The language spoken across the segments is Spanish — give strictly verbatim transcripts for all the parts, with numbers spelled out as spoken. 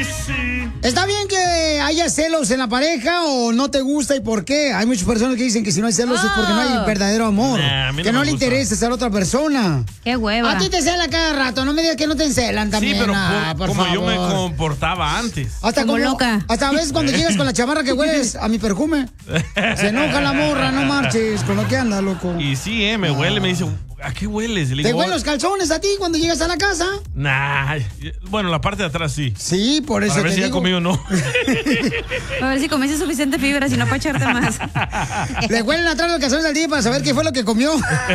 sí. ¿Está bien que haya celos en la pareja o no te gusta y por qué? Hay muchas personas que dicen que si no hay celos oh. es porque no hay verdadero amor. Nah, no que no le interesa ser otra persona. Qué hueva. A ti te cela cada rato, no me digas que no te encelan también. Sí, pero ah, por, por como favor. yo me comportaba antes. Hasta como, como loca. Hasta a veces cuando llegas con la chamarra que hueles a mi perfume. Se enoja la morra, no marches con lo que anda, loco. Y sí, eh, me ah. huele, me dice, ¿a qué hueles? Le ¿Te huelen los calzones a ti cuando llegas a la casa? Nah, bueno, la parte de atrás sí. Sí, por eso para ver te si digo. ya comido o no. A ver si comiste suficiente fibra, si no para echarte más. Le huelen atrás los calzones al día para saber qué fue lo que comió.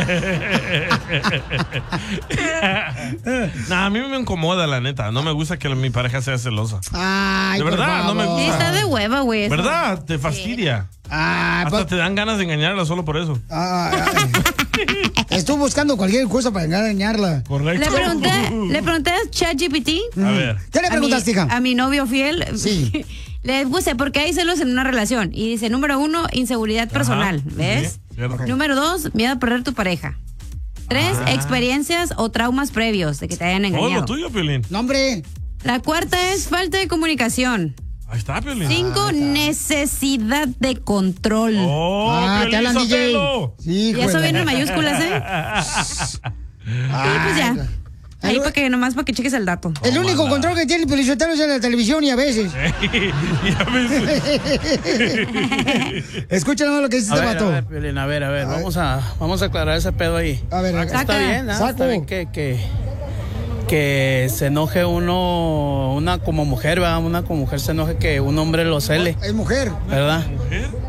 Nah, a mí me incomoda, la neta. No me gusta que mi pareja sea celosa. Ay, de verdad, no me gusta. Sí, está de hueva, güey. ¿Verdad? Te fastidia. Sí. Ah, Hasta pa... te dan ganas de engañarla solo por eso. Ah, estuve buscando cualquier cosa para engañarla. Correcto. Le pregunté, le pregunté a ChatGPT. A ver. ¿Qué le preguntaste, hija? A mi novio fiel. Sí. Le puse, ¿por qué hay celos en una relación? Y dice, número uno, inseguridad personal. Ajá. ¿Ves? Sí, okay. Número dos, miedo a perder tu pareja. Tres, ah. experiencias o traumas previos de que te hayan engañado. Oh, lo tuyo, Piolín. No, hombre. La cuarta es falta de comunicación. Ahí está, Piolín. Cinco, ah, está. necesidad de control. Oh, ah, Piolín, te hablan D J. Sí, y eso viene en mayúsculas, ¿eh? ah, y pues ya. Ahí para que nomás para que cheques el dato. El oh, único mala. control que tiene el Pelizotero es en la televisión y a veces. y a veces. Escucha nomás lo que dice este vato. A ver, Piolín, a ver, a ver, a vamos ver. a vamos a aclarar ese pedo ahí. A ver, está saca. bien, ¿no? Está bien que, que que se enoje uno, una como mujer, ¿verdad? Una como mujer se enoje que un hombre lo cele. Es mujer. ¿Verdad? ¿Mujer?